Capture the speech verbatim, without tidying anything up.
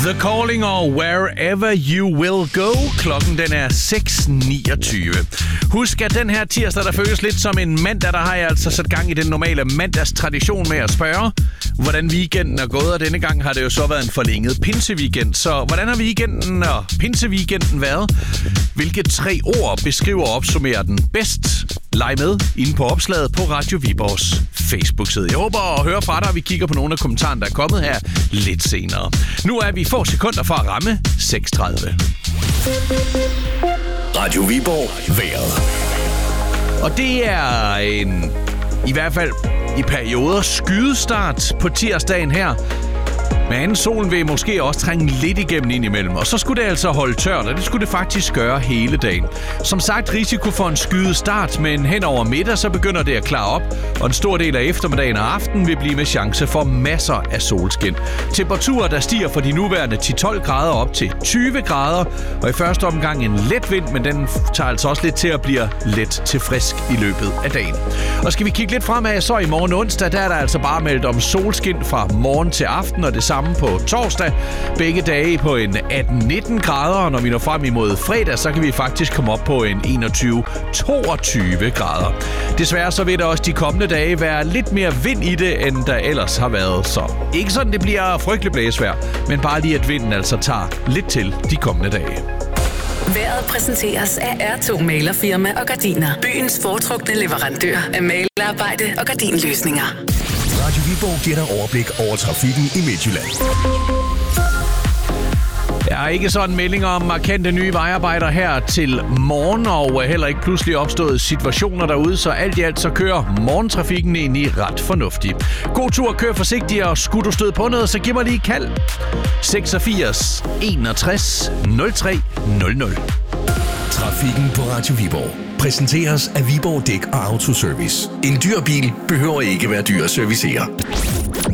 The Calling og Wherever You Will Go. Klokken den er seks niogtyve. Husk, at den her tirsdag, der føles lidt som en mandag, der har jeg altså sat gang i den normale mandagstradition med at spørge, hvordan weekenden er gået. Og denne gang har det jo så været en forlænget pinseweekend. Så hvordan har weekenden og pinseweekenden været? Hvilke tre ord beskriver og opsummerer den bedst? Leg med inde på opslaget på Radio Viborgs Facebook-side. Jeg håber at høre fra dig, og vi kigger på nogle af kommentarerne, der er kommet her lidt senere. Nu er vi få sekunder fra at ramme seks tredive. Radio Viborg vejret. Og det er en, i hvert fald i perioder, skydestart på tirsdagen her. Men solen vil måske også trænge lidt igennem indimellem, og så skulle det altså holde tørt, og det skulle det faktisk gøre hele dagen. Som sagt, risiko for en skyet start, men hen over middag, så begynder det at klare op, og en stor del af eftermiddagen og aftenen vil blive med chance for masser af solskin. Temperaturer, der stiger fra de nuværende ti til tolv grader op til tyve grader, og i første omgang en let vind, men den tager altså også lidt til at blive let til frisk i løbet af dagen. Og skal vi kigge lidt fremad, så i morgen onsdag, der er der altså bare meldt om solskin fra morgen til aften, og det samme på torsdag. Begge dage på en atten nitten grader, og når vi når frem imod fredag, så kan vi faktisk komme op på en enogtyve til toogtyve grader. Desværre så vil der også de kommende dage være lidt mere vind i det, end der ellers har været. Så ikke sådan, det bliver frygtelig blæsvejr, men bare lige, at vinden altså tager lidt til de kommende dage. Vejret præsenteres af R to Malerfirma og Gardiner. Byens foretrukne leverandør af malerarbejde og gardinløsninger. Radio Viborg giver dig overblik over trafikken i Midtjylland. Jeg har ikke sådan meldinger om markante nye vejarbejder her til morgen, og heller ikke pludselig opstået situationer derude, så alt i alt så kører morgentrafikken egentlig ret fornuftigt. God tur, kør forsigtigt, og skulle du støde på noget, så giv mig lige kald. seksogfirs enogtres nul tre nul nul. Trafikken på Radio Viborg præsenteres af Viborg Dæk og Autoservice. En dyr bil behøver ikke være dyr at servicere.